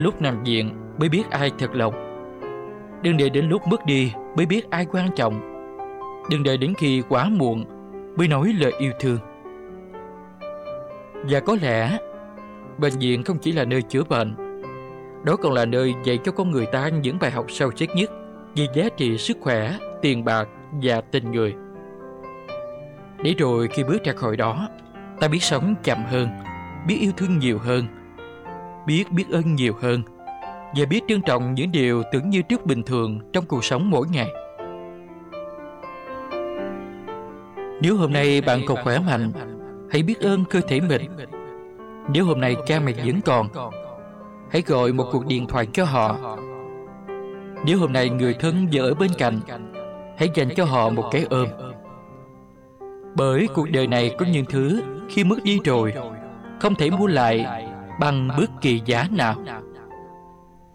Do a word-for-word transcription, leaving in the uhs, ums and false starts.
lúc nằm viện mới biết ai thật lòng. Đừng để đến lúc mất đi mới biết ai quan trọng. Đừng đợi đến khi quá muộn mới nói lời yêu thương. Và có lẽ bệnh viện không chỉ là nơi chữa bệnh, đó còn là nơi dạy cho con người ta những bài học sâu sắc nhất về giá trị sức khỏe, tiền bạc và tình người. Để rồi khi bước ra khỏi đó, ta biết sống chậm hơn, biết yêu thương nhiều hơn, biết biết ơn nhiều hơn, và biết trân trọng những điều tưởng như rất bình thường trong cuộc sống mỗi ngày. Nếu hôm nay bạn còn khỏe mạnh, hãy biết ơn cơ thể mình. Nếu hôm nay cha mẹ vẫn còn, hãy gọi một cuộc điện thoại cho họ. Nếu hôm nay người thân vẫn ở bên cạnh, hãy dành cho họ một cái ôm. Bởi cuộc đời này có những thứ khi mất đi rồi không thể mua lại bằng bất kỳ giá nào.